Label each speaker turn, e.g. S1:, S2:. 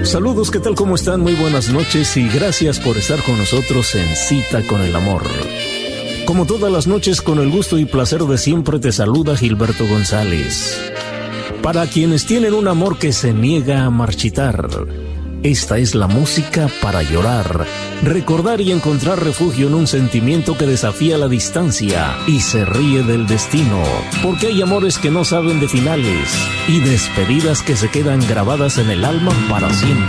S1: Saludos, ¿qué tal? ¿Cómo están? Muy buenas noches y gracias por estar con nosotros en Cita con el Amor. Como todas las noches, con el gusto y placer de siempre, te saluda Gilberto González. Para quienes tienen un amor que se niega a marchitar, esta es la música para llorar, recordar y encontrar refugio en un sentimiento que desafía la distancia y se ríe del destino, porque hay amores que no saben de finales y despedidas que se quedan grabadas en el alma para siempre.